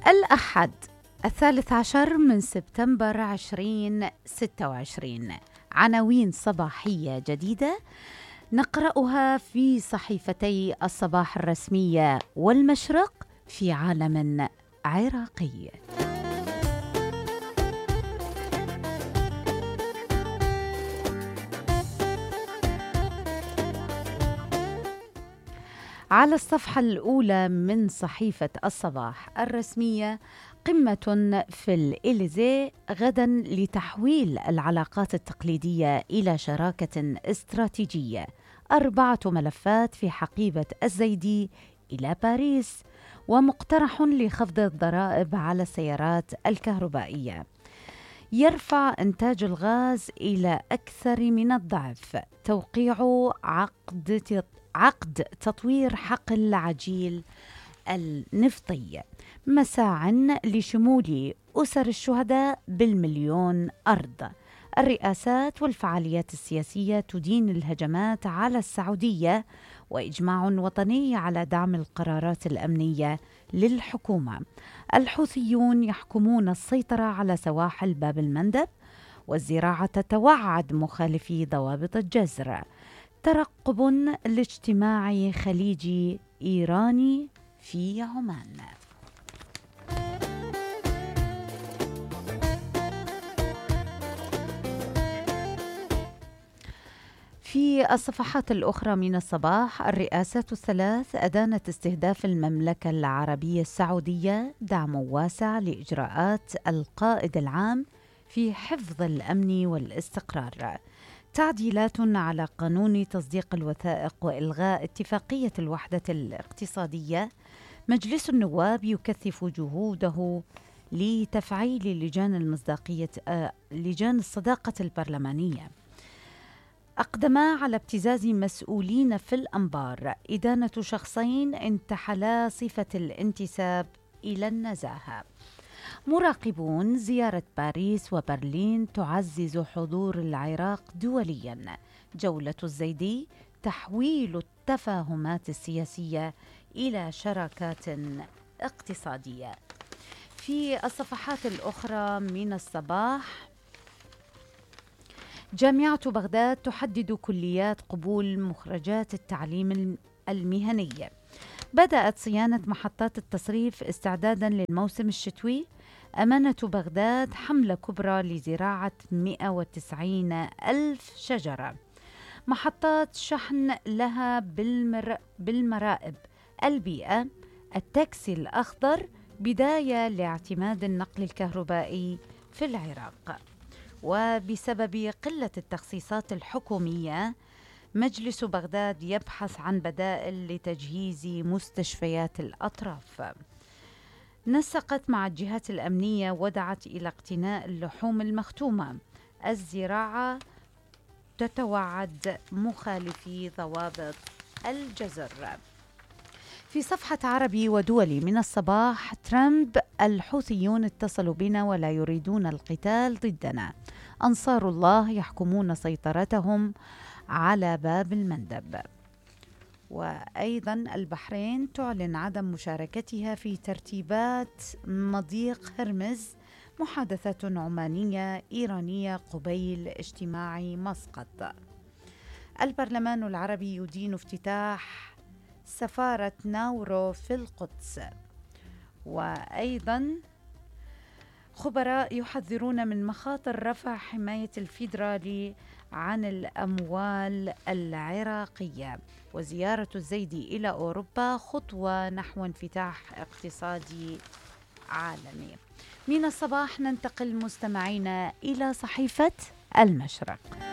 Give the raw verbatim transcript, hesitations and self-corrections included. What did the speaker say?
الأحد الثالث عشر من سبتمبر عشرين ستة وعشرين، عناوين صباحية جديدة نقرأها في صحيفتي الصباح الرسمية والمشرق في عالم عراقي. على الصفحة الأولى من صحيفة الصباح الرسمية: قمة في الإليزيه غدا لتحويل العلاقات التقليدية إلى شراكة استراتيجية، أربعة ملفات في حقيبة الزيدي إلى باريس، ومقترح لخفض الضرائب على السيارات الكهربائية. يرفع إنتاج الغاز إلى أكثر من الضعف، توقيع عقد عقد تطوير حقل عجيل النفطي، مساع لشمول أسر الشهداء بالمليون أرض. الرئاسات والفعاليات السياسية تدين الهجمات على السعودية، وإجماع وطني على دعم القرارات الأمنية للحكومة. الحوثيون يحكمون السيطرة على سواحل باب المندب، والزراعة تتوعد مخالفي ضوابط الجزر. ترقب لاجتماع خليجي إيراني في عمان. في الصفحات الأخرى من الصباح: الرئاسات الثلاث أدانت استهداف المملكة العربية السعودية، دعم واسع لإجراءات القائد العام في حفظ الأمن والاستقرار. تعديلات على قانون تصديق الوثائق وإلغاء اتفاقية الوحدة الاقتصادية. مجلس النواب يكثف جهوده لتفعيل لجان المصداقية آه لجان الصداقة البرلمانية. أقدما على ابتزاز مسؤولين في الأنبار. إدانة شخصين انتحلا صفة الانتساب إلى النزاهة. مراقبون: زيارة باريس وبرلين تعزز حضور العراق دولياً. جولة الزيدي: تحويل التفاهمات السياسية إلى شراكات اقتصادية. في الصفحات الأخرى من الصباح: جامعة بغداد تحدد كليات قبول مخرجات التعليم المهني. بدأت صيانة محطات التصريف استعداداً للموسم الشتوي. أمانة بغداد: حملة كبرى لزراعة مئة وتسعين ألف شجرة. محطات شحن لها بالمر... بالمرائب. البيئة: التاكسي الأخضر بداية لاعتماد النقل الكهربائي في العراق. وبسبب قلة التخصيصات الحكومية، مجلس بغداد يبحث عن بدائل لتجهيز مستشفيات الأطراف. نسقت مع الجهات الأمنية ودعت إلى اقتناء اللحوم المختومة. الزراعة تتوعد مخالفي ضوابط الجزر. في صفحة عربي ودولي من الصباح: ترامب: الحوثيون اتصلوا بنا ولا يريدون القتال ضدنا. أنصار الله يحكمون سيطرتهم على باب المندب. وأيضا البحرين تعلن عدم مشاركتها في ترتيبات مضيق هرمز. محادثات عمانية إيرانية قبيل اجتماع مسقط. البرلمان العربي يدين افتتاح سفارة ناورو في القدس. وأيضا خبراء يحذرون من مخاطر رفع حماية الفيدرالي عن الأموال العراقية. وزيارة الزيدي إلى أوروبا خطوة نحو انفتاح اقتصادي عالمي. من الصباح ننتقل مستمعينا إلى صحيفة المشرق.